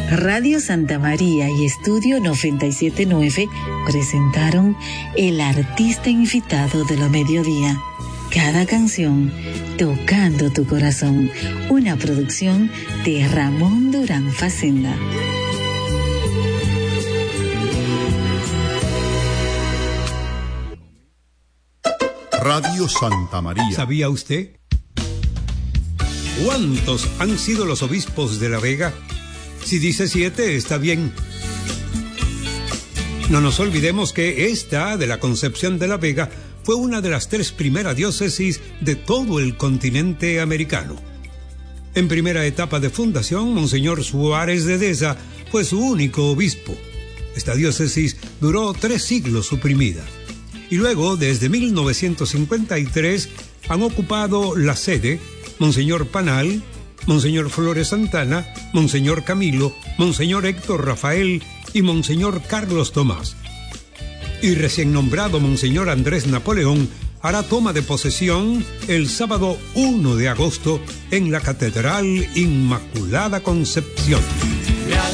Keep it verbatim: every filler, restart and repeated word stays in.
Radio Santa María y Estudio noventa y siete punto nueve presentaron El Artista Invitado de la Mediodía. Cada canción tocando tu corazón. Una producción de Ramón Durán Facenda. Radio Santa María. ¿Sabía usted? ¿Cuántos han sido los obispos de La Vega? Si dice siete, está bien. No nos olvidemos que esta, de la Concepción de La Vega, fue una de las tres primeras diócesis de todo el continente americano. En primera etapa de fundación, Monseñor Suárez de Deza fue su único obispo. Esta diócesis duró tres siglos suprimida. Y luego, desde mil novecientos cincuenta y tres, han ocupado la sede Monseñor Panal, Monseñor Flores Santana, Monseñor Camilo, Monseñor Héctor Rafael y Monseñor Carlos Tomás. Y recién nombrado Monseñor Andrés Napoleón hará toma de posesión el sábado primero de agosto en la Catedral Inmaculada Concepción.